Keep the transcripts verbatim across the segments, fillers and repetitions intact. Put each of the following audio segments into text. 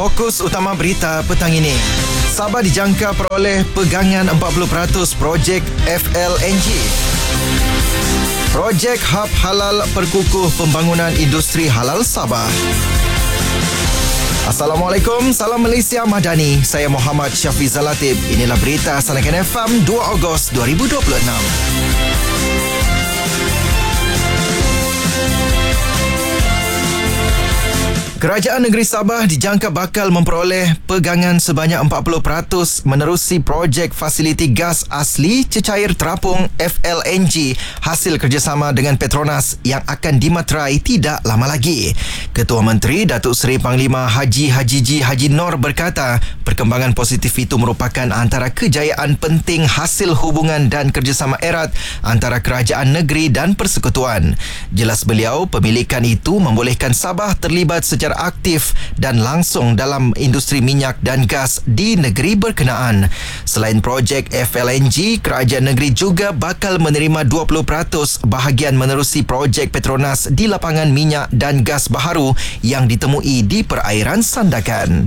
Fokus utama berita petang ini. Sabah dijangka peroleh pegangan empat puluh peratus projek F L N G. Projek Hub Halal perkukuh pembangunan industri halal Sabah. Assalamualaikum, salam Malaysia Madani. Saya Muhammad Syafizal Latif. Inilah berita Asalakan F M dua Ogos dua ribu dua puluh enam. Kerajaan Negeri Sabah dijangka bakal memperoleh pegangan sebanyak empat puluh peratus menerusi projek fasiliti gas asli cecair terapung F L N G hasil kerjasama dengan Petronas yang akan dimaterai tidak lama lagi. Ketua Menteri Datuk Seri Panglima Haji Hajiji Haji Nor berkata, perkembangan positif itu merupakan antara kejayaan penting hasil hubungan dan kerjasama erat antara kerajaan negeri dan persekutuan. Jelas beliau, pemilikan itu membolehkan Sabah terlibat secara aktif dan langsung dalam industri minyak dan gas di negeri berkenaan. Selain projek F L N G, kerajaan negeri juga bakal menerima dua puluh peratus bahagian menerusi projek Petronas di lapangan minyak dan gas baharu yang ditemui di perairan Sandakan.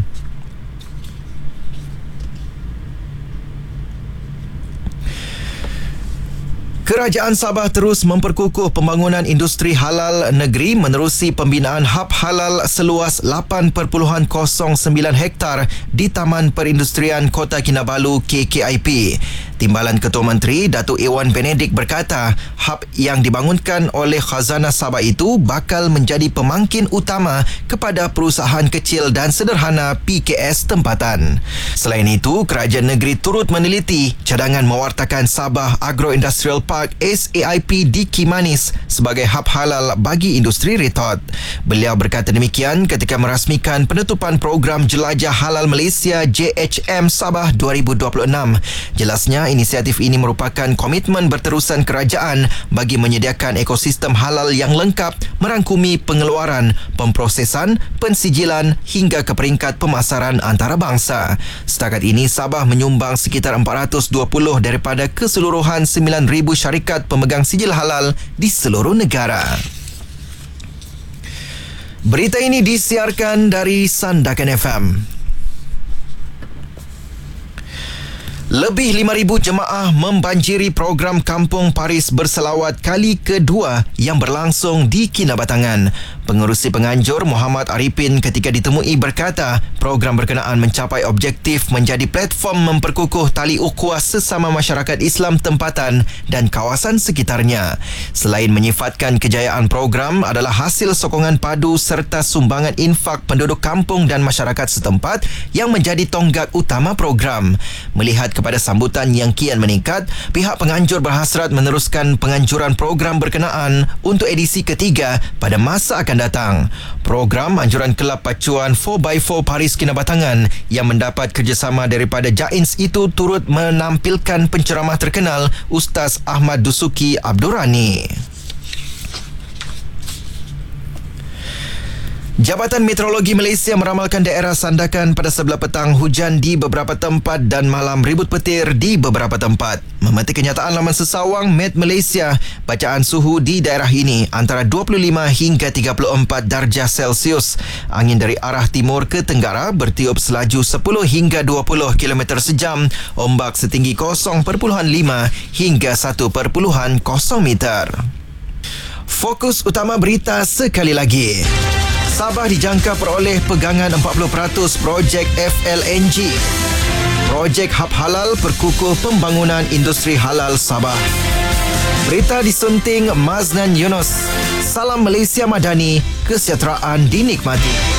Kerajaan Sabah terus memperkukuh pembangunan industri halal negeri menerusi pembinaan hub halal seluas lapan perpuluhan kosong sembilan hektar di Taman Perindustrian Kota Kinabalu K K I P. Timbalan Ketua Menteri Datuk Ewan Benedik berkata, hub yang dibangunkan oleh Khazanah Sabah itu bakal menjadi pemangkin utama kepada perusahaan kecil dan sederhana P K S tempatan. Selain itu, kerajaan negeri turut meneliti cadangan mewartakan Sabah Agro-Industrial Park S A I P di Kimanis sebagai hub halal bagi industri retot. Beliau berkata demikian ketika merasmikan penutupan program Jelajah Halal Malaysia J H M Sabah dua ribu dua puluh enam. Jelasnya, inisiatif ini merupakan komitmen berterusan kerajaan bagi menyediakan ekosistem halal yang lengkap merangkumi pengeluaran, pemprosesan, pensijilan hingga ke peringkat pemasaran antarabangsa. Setakat ini, Sabah menyumbang sekitar empat ratus dua puluh daripada keseluruhan sembilan ribu syarikat pemegang sijil halal di seluruh negara. Berita ini disiarkan dari Sandakan F M. Lebih lima ribu jemaah membanjiri program Kampung Paris Berselawat kali kedua yang berlangsung di Kinabatangan. Pengerusi penganjur Muhammad Arifin ketika ditemui berkata, program berkenaan mencapai objektif menjadi platform memperkukuh tali ukhuwah sesama masyarakat Islam tempatan dan kawasan sekitarnya. Selain menyifatkan kejayaan program adalah hasil sokongan padu serta sumbangan infak penduduk kampung dan masyarakat setempat yang menjadi tonggak utama program. Melihat kepada sambutan yang kian meningkat, pihak penganjur berhasrat meneruskan penganjuran program berkenaan untuk edisi ketiga pada masa akan datang. Program anjuran Kelab Pacuan four by four Paris Kinabatangan yang mendapat kerjasama daripada Jains itu turut menampilkan penceramah terkenal Ustaz Ahmad Dusuki Abdurrani. Jabatan Meteorologi Malaysia meramalkan daerah Sandakan pada sebelah petang hujan di beberapa tempat dan malam ribut petir di beberapa tempat. Memetik kenyataan laman sesawang Met Malaysia, bacaan suhu di daerah ini antara dua puluh lima hingga tiga puluh empat darjah Celsius. Angin dari arah timur ke tenggara bertiup selaju sepuluh hingga dua puluh kilometer sejam. Ombak setinggi kosong perpuluhan lima hingga satu perpuluhan kosong meter. Fokus utama berita sekali lagi. Sabah dijangka peroleh pegangan empat puluh peratus projek F L N G. Projek Hub Halal perkukuh pembangunan industri halal Sabah. Berita disunting Maznan Yunus. Salam Malaysia Madani, kesejahteraan dinikmati.